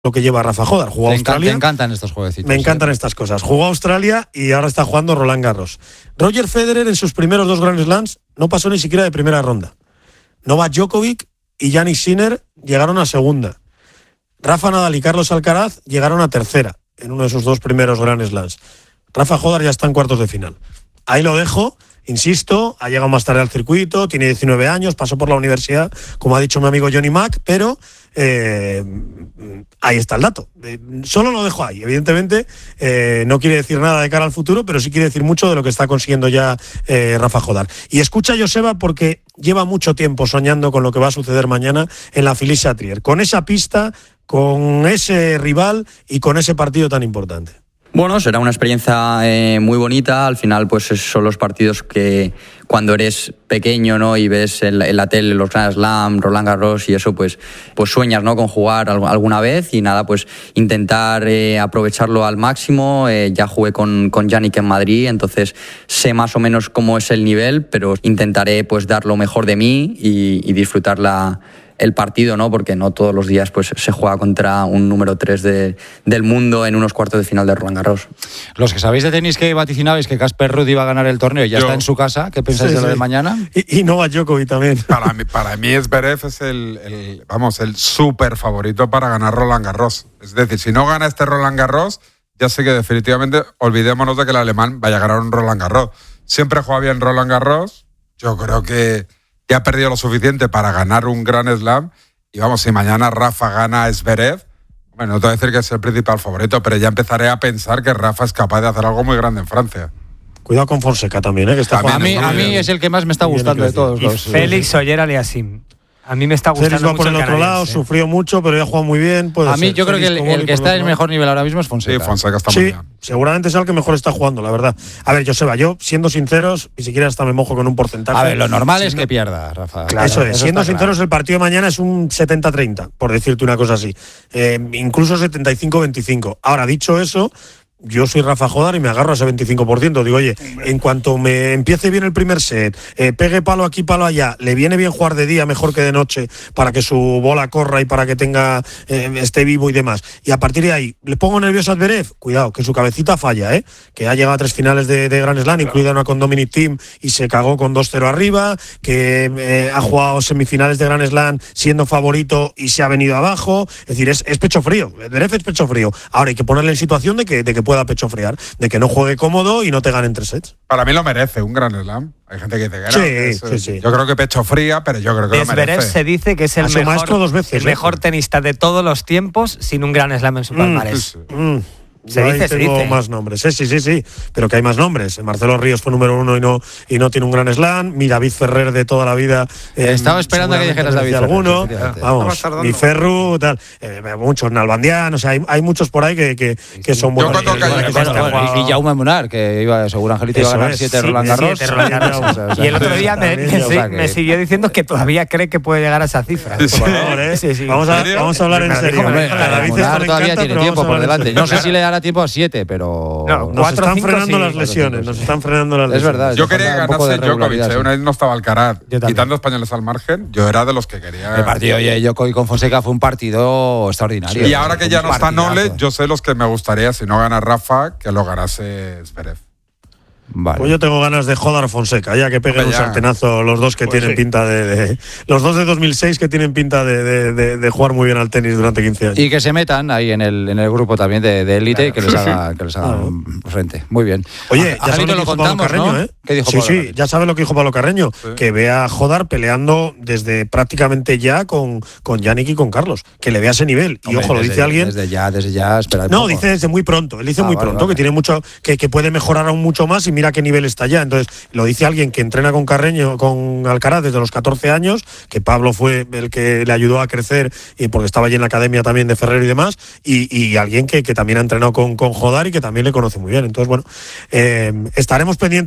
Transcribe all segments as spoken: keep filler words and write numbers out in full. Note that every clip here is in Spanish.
lo que lleva Rafa Jodar. Jugó a Australia. Te encantan estos jueguecitos. Me encantan ¿sí? estas cosas. Jugó a Australia y ahora está jugando Roland Garros. Roger Federer en sus primeros dos Grand Slams no pasó ni siquiera de primera ronda. Novak Djokovic y Jannik Sinner llegaron a segunda. Rafa Nadal y Carlos Alcaraz llegaron a tercera en uno de sus dos primeros Grand Slams. Rafa Jodar ya está en cuartos de final. Ahí lo dejo. Insisto, ha llegado más tarde al circuito, tiene diecinueve años, pasó por la universidad, como ha dicho mi amigo Johnny Mac, pero eh, ahí está el dato. Eh, solo lo dejo ahí. Evidentemente, eh, no quiere decir nada de cara al futuro, pero sí quiere decir mucho de lo que está consiguiendo ya eh, Rafa Jodar. Y escucha a Joseba porque lleva mucho tiempo soñando con lo que va a suceder mañana en la Philly-Chatrier, con esa pista, con ese rival y con ese partido tan importante. Bueno, será una experiencia eh, muy bonita. Al final, pues son los partidos que cuando eres pequeño, ¿no? Y ves en, en la tele los Grand Slam, Roland Garros y eso, pues, pues sueñas, ¿no? Con jugar alguna vez y nada, pues intentar eh, aprovecharlo al máximo. Eh, ya jugué con, con Jannik en Madrid, entonces sé más o menos cómo es el nivel, pero intentaré pues dar lo mejor de mí y, y disfrutar la el partido, ¿no? Porque no todos los días pues se juega contra un número tres de, del mundo en unos cuartos de final de Roland Garros. Los que sabéis de tenis que vaticinabais que Casper Ruud iba a ganar el torneo, ya Yo. está en su casa. ¿Qué pensáis sí, de lo sí. de mañana? Y, y Novak Djokovic también. Para mí, para mí Zverev es el, el, vamos, el súper favorito para ganar Roland Garros. Es decir, si no gana este Roland Garros, ya sé que definitivamente olvidémonos de que el alemán vaya a ganar un Roland Garros. Siempre juega bien Roland Garros. Yo creo que ya ha perdido lo suficiente para ganar un Grand Slam y vamos, si mañana Rafa gana a Zverev, bueno, no te voy a decir que es el principal favorito, pero ya empezaré a pensar que Rafa es capaz de hacer algo muy grande en Francia. Cuidado con Fonseca también, ¿eh? Que está a mí, a mí es el que más me está gustando de todos y los. Félix Oyer-Aliassime. A mí me está gustando Félix va mucho por el, el otro canadiense. lado, sufrió mucho, pero ya ha jugado muy bien. A mí ser. yo creo Félix que el, el que está en mejor nivel ahora mismo es Fonseca. Sí, Fonseca está sí, muy bien. Seguramente es el que mejor está jugando, la verdad. A ver, Joseba, yo, siendo sinceros, ni siquiera hasta me mojo con un porcentaje. A ver, lo normal siendo, es que pierda, Rafa. Claro, eso es. Eso siendo sinceros, claro. El partido de mañana es un setenta treinta, por decirte una cosa así. Eh, incluso setenta y cinco veinticinco. Ahora, dicho eso, yo soy Rafa Jodar y me agarro a ese veinticinco por ciento. Digo, oye, en cuanto me empiece bien el primer set, eh, pegue palo aquí, palo allá, le viene bien jugar de día mejor que de noche para que su bola corra y para que tenga eh, esté vivo y demás. Y a partir de ahí, ¿le pongo nervioso a Zverev? Cuidado, que su cabecita falla, ¿eh? Que ha llegado a tres finales de, de Grand Slam, incluida una con Dominic Thiem y se cagó con dos cero arriba, que eh, ha jugado semifinales de Grand Slam siendo favorito y se ha venido abajo. Es decir, es, es pecho frío. Zverev es pecho frío. Ahora hay que ponerle en situación de que, de que pueda pecho friar, de que no juegue cómodo y no te ganen tres sets. Para mí lo merece un Grand Slam. Hay gente que dice que no. Sí, que es, sí, sí. Yo creo que pecho fría, pero yo creo que lo Zverev merece. se dice que es el, mejor, maestro dos veces, el ¿eh? mejor tenista de todos los tiempos sin un Grand Slam en su palmarés. Mm, sí, sí. Mm. Se Yo dice, ahí se tengo dice. más nombres. Sí, sí, sí, sí. Pero que hay más nombres. Marcelo Ríos fue número uno y no, y no tiene un Grand Slam. Mi David Ferrer de toda la vida. Eh, Estaba esperando a que dijeras David Ferrer, alguno. Vamos, No mi Ferru, tal. Eh, muchos Nalbandián. O sea, hay, hay muchos por ahí que, que, que son buenos. Yo cuando caí- Bueno, bueno, y Jaume Munar, que iba, seguro Angelito iba a Eso ganar es, siete sí, Roland Garros. siete Roland Garros. O sea, Y el otro día me, me, también, sí- o sea que- me siguió diciendo que todavía cree que puede llegar a esa cifra. Sí, Por favor, ¿eh? Sí, sí. Vamos, a, ¿En serio? vamos a hablar en Me lo serio. dijo, me lo Hombre, dijo, a David esto Munar le todavía encanta, tiene pero tiempo vamos a por hablar en delante. serio. No sé si le dará tiempo a siete, pero. No, Nos Cuatro, están cinco, frenando sí. las lesiones. Nos están frenando las Es lesiones. verdad. Yo Falta quería un poco de ganarse Djokovic, regularidad, ¿eh? sí. Una vez no estaba Alcaraz. Yo también. Quitando españoles al margen, yo era de los que quería. El partido de Djokovic con Fonseca fue un partido extraordinario. Y ahora que ya Un no está partidazo. Nole, yo sé los que me gustaría, si no gana Rafa, que lo ganase Zverev. Vale. Pues yo tengo ganas de Jodar Fonseca, ya que peguen Hombre, un ya. sartenazo los dos que Pues tienen sí. pinta de, de- Los dos de dos mil seis que tienen pinta de, de, de, de jugar muy bien al tenis durante quince años. Y que se metan ahí en el, en el grupo también de, de élite y que les haga, que les haga Claro. frente. Muy bien. Oye, A- ya sabes Angelito, lo que lo dijo Pablo contamos, Carreño, ¿no? ¿eh? ¿Qué dijo sí, Pablo sí, Carreño? ya sabe lo que dijo Pablo Carreño, Sí. que ve a Jodar peleando desde prácticamente ya con, con Yannick y con Carlos, que le vea ese nivel. Y Hombre, ojo, lo desde- dice alguien... Desde ya, desde ya, espera. un No, poco. dice desde muy pronto. Él dice Ah, muy vale, pronto vale. que tiene mucho, que, que puede mejorar aún mucho más y mira qué nivel está ya. Entonces, lo dice alguien que entrena con Carreño, con Alcaraz desde los catorce años, que Pablo fue el que le ayudó a crecer y porque estaba allí en la academia también de Ferrero y demás, y, y alguien que, que también ha entrenado con, con Jodar y que también le conoce muy bien. Entonces, bueno, eh, estaremos pendientes del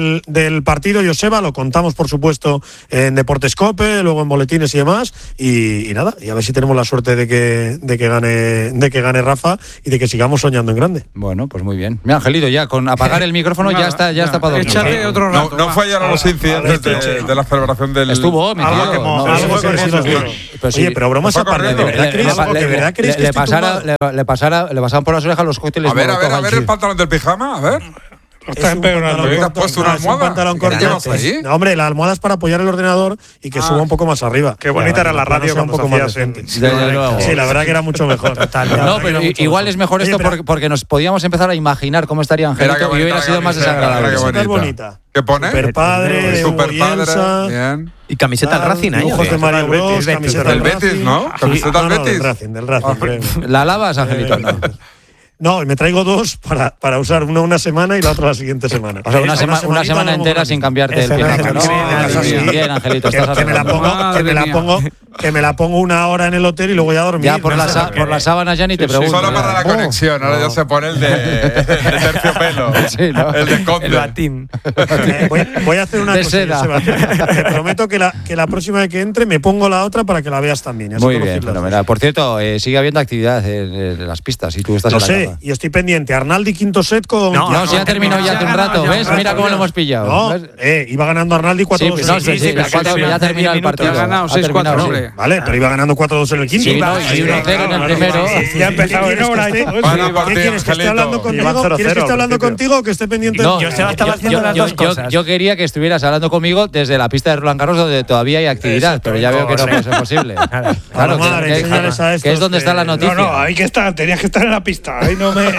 del, del partido, Joseba, lo contamos por supuesto en Deportes Cope, luego en boletines y demás, y, y nada, y a ver si tenemos la suerte de que, de que gane, de que gane Rafa y de que sigamos soñando en grande. Bueno, pues muy bien. Mira, Angelito, ya con apagar el micrófono ya está, ya está para dormir. Échate otro rato. No, no fallaron los incidentes de, de la celebración del. Estuvo, mi tío. Algo que no, mo- pero algo sí, que sí, sí, sí, sí. sí. Pero sí. Oye, pero bromas Fue aparte, ¿de corriendo. verdad Le- crees, le- ¿de le- verdad crees que le estoy pasara, tumbado? le, le pasara, le pasaban por las orejas los cócteles A ver, a ver, a Molotov ver al el pantalón del pijama, a ver. Está Es un empeorando. pantalón ¿Te has corto, puesto no, una es un almohada? pantalón ¿Qué corto. llevas ahí? No, hombre, la almohada es para apoyar el ordenador y que Ah. suba un poco más arriba. Qué bonita era la Para que radio sea un cuando poco se más hacía decente. así. Desde luego. Sí, la verdad que era mucho mejor. No, pero i- igual es mejor esto Oye, pero- porque, porque nos podíamos empezar a imaginar cómo estaría Mira Angelito qué y bonita hubiera la sido más camiseta, desagradable. mira qué Súper bonita. bonita. ¿Qué pone? Super padre, de Hugo Super Bielsa. padre. Bien. Y camiseta al Racing, ¿eh? Dibujos de Mario Del Bros, Betis, camiseta del del Betis, Racing. ¿no? Sí, Camiseta no, del no, Betis. del Racing, del Racing. creo. ¿La lavas, Angelito? No. No, y me traigo dos para, para usar una una semana y la otra la siguiente semana. O sea, una, Esa sema- una semanita semana no me entera mola sin mucho. cambiarte el Esa pijama, no, ¿no? sí, Ah, eso bien, sí. bien, Angelito, Que, estás que me la acertando. pongo, que me la Madre pongo, que me la pongo una hora en el hotel y luego ya a dormir. Ya por, la, sa- por las sábanas ya ni te pregunto. Solo para la ya. conexión, ahora ya se pone el de, de terciopelo. Sí, ¿no? El de conde. El batín. Eh, voy, voy a hacer una De cosa, seda. Joseba. Te prometo que la, que la próxima vez que entre me pongo la otra para que la veas también. y así Muy conocéis bien, las dos. fenomenal. Por cierto, eh, sigue habiendo actividad en, en las pistas y tú estás Lo en la sé, cama. y estoy pendiente. Arnaldi quinto set con. No, No, si ya terminó ya hace un rato, ya, ¿ves? ya, Mira ya, cómo ya. lo hemos pillado. No, ¿ves? eh, iba ganando Arnaldi cuatro Sí, dos. pues no, sí, sí, pero sí, cuatro, que ya hace terminó el diez minutos. partido. Ha ganado Ha seis cuatro, terminado, sí. hombre. Vale, pero iba ganando cuatro dos en el quinto. Sí, no, Vale, y uno cero en el claro, primero. claro. Ya ha empezado ¿Qué en quieres hora que y esté- todo. Buena ¿Qué partida, quieres que esté Angelito. hablando Iban contigo? cero ¿Quieres que cero esté al hablando principio. contigo o que esté pendiente No, de Joseba estaba yo- haciendo yo- las yo- dos yo- cosas. Yo quería que estuvieras hablando conmigo desde la pista de Roland Garros donde todavía hay actividad, pero ya veo que no puede ser posible. Claro, Palomar, que, enséñales a que, estos que es donde está la que- noticia. No, no, hay que estar, tenías que estar en la pista. Ahí no me.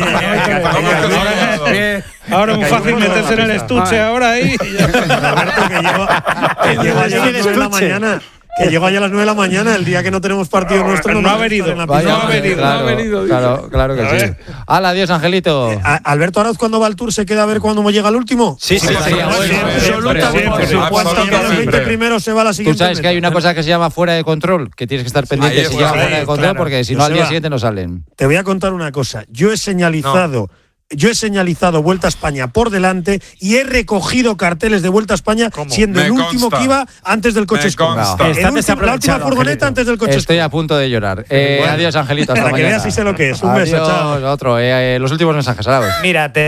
Bien. Ahora es muy fácil meterse en el estuche ahora ahí. Roberto, que llego, que llego allá a las nueve de la mañana. Que llego allá a las nueve de la mañana, el día que no tenemos partido nuestro. No me ha gusta venido. estar en la Vaya, pista. no ha venido, claro, no ha venido, dice. Claro, claro que A sí. ver. Hala, adiós, Angelito. Eh, a- Alberto Arauz, cuando va al Tour, se queda a ver cuándo llega el último. Sí, sí, Sí, sí. sí, bueno, Siempre, absolutamente. siempre, siempre, por supuesto, que a los siempre. veinte primeros se va a la Tú siguiente. sabes que hay una meta. cosa que se llama fuera de control, que tienes que estar pendiente Ahí si está, lleva ahí, fuera de control, claro. porque si no al día Joseba. siguiente no salen. Te voy a contar una cosa. Yo he señalizado. Yo he señalizado Vuelta a España por delante y he recogido carteles de Vuelta a España siendo Me el último consta. que iba antes del coche Me escombro. consta. El Está último- la última desaprovechado, furgoneta Angelito. antes del coche Estoy escombro. a punto de llorar. Eh, Bueno, adiós, Angelito. Hasta para que mañana. veas si sé lo que es. Un beso, Adiós, chao. otro. eh, eh, los últimos mensajes. Ahora. Mira, te